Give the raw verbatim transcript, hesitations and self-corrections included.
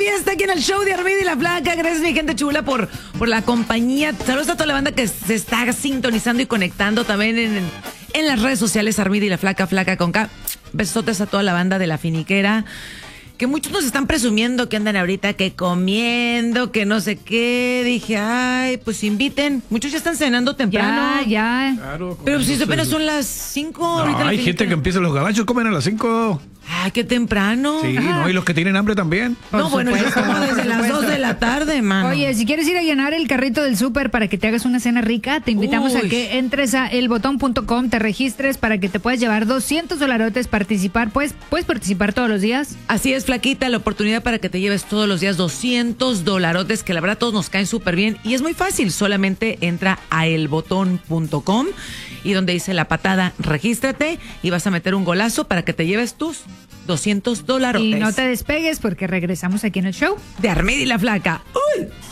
ya está aquí en el show de Armida y la Flaca. Gracias, mi gente chula, por, por la compañía. Saludos a toda la banda que se está sintonizando y conectando también en, en las redes sociales. Armida y la Flaca, Flaca con K. Besotes a toda la banda de La Finiquera, que muchos nos están presumiendo que andan ahorita que comiendo, que no sé qué. Dije, ay, pues inviten. Muchos ya están cenando temprano. Ya, ya. Claro, Pero si no apenas sé. son las cinco. No, ahorita hay gente que empieza, los gabachos comen a las cinco. Ay, qué temprano. Sí, no, y los que tienen hambre también. No, Por bueno, yo supuesto, como desde por las supuesto. dos de la tarde, mano. Oye, si quieres ir a llenar el carrito del súper para que te hagas una cena rica, te invitamos Uy. a que entres a el botón punto com, te registres para que te puedas llevar doscientos dolarotes, participar, pues, puedes participar todos los días. Así es, Flaquita, la oportunidad para que te lleves todos los días doscientos dolarotes, que la verdad todos nos caen súper bien. Y es muy fácil, solamente entra a el botón punto com y donde dice la patada, regístrate y vas a meter un golazo para que te lleves tus doscientos dolarotes. Y no te despegues porque regresamos aquí en el show. De Armida y la Flaca. ¡Uy!